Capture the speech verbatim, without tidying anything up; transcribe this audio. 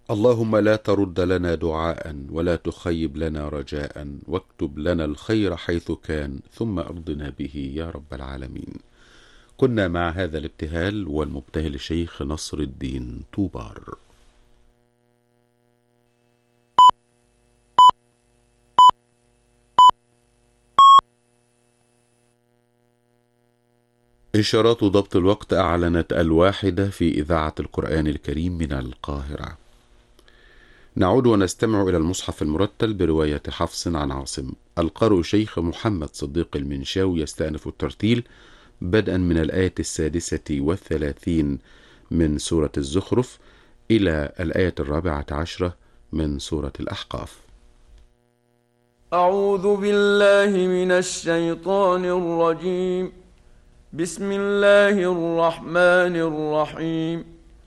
اللهم لا ترد لنا دعاء ولا تخيب لنا رجاء، واكتب لنا الخير حيث كان، ثم ارضنا به يا رب العالمين. كنا مع هذا الابتهال والمبتهل الشيخ نصر الدين طوبار. إشارات ضبط الوقت أعلنت الواحدة في إذاعة القرآن الكريم من القاهرة. نعود ونستمع إلى المصحف المرتل برواية حفص عن عاصم. القارئ شيخ محمد صديق المنشاوي يستأنف الترتيل بدءا من الآية السادسة والثلاثين من سورة الزخرف إلى الآية الرابعة عشرة من سورة الأحقاف. أعوذ بالله من الشيطان الرجيم. بسم الله الرحمن الرحيم.